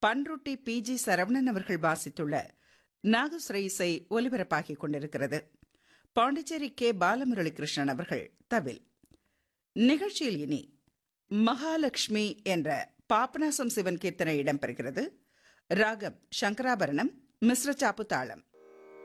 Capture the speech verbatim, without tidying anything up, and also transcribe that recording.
Panruti P G Saravanan அவர்கள் வாசித்துள்ள நாகஸ்வர இசை ஒலிபரப்பாகிக் கொண்டிருக்கிறது. பாண்டிச்சேரி கே பாலமுரளி கிருஷ்ணன் அவர்கள் தவில். நிகழ்ச்சியில் இனி மகாலட்சுமி என்ற பாபநாசம் சிவன் கீர்த்தனை இடம்பெறுகிறது. ராகம் சங்கராபரணம், மிஸ்ர சாப்பு தாளம்.